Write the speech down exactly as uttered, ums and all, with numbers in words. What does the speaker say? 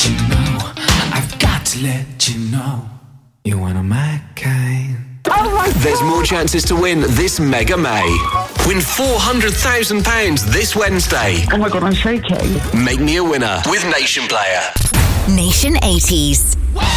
you know, I've got to let you know, you're one of my kind. Oh my There's more chances to win this Mega May. Win four hundred thousand pounds this Wednesday. Oh my God, I'm shaking. Make me a winner with Nation Player. Nation eighties.